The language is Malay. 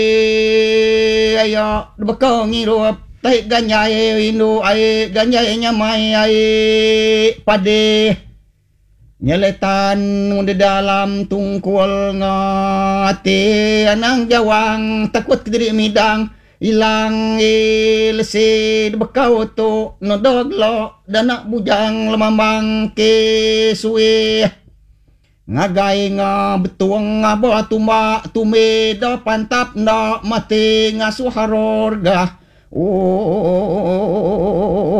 ayo bekong ngirup tai ganyai inu ai ganyai nyamai ai pade nyeletan di dalam tungkul ngati anang jawang takut diri midang ilang lesi bekau tu nodog lo danak bujang lemambang ke suwe ngagai nga betuang nga ba tumba tume da pantap na mati nga suharor ga